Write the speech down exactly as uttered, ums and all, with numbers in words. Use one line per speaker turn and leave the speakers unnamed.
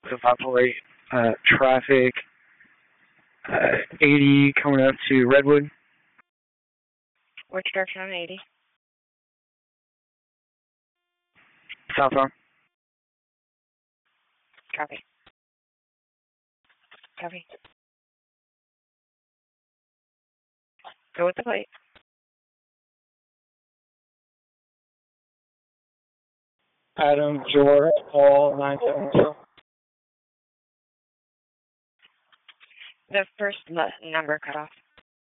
So five four eight, uh, traffic, uh, eighty coming up to Redwood.
Which direction on eighty?
Southbound.
Copy. Copy. Go with the plate.
Adam, George, Paul, nine seven two.
The first le- number cut off.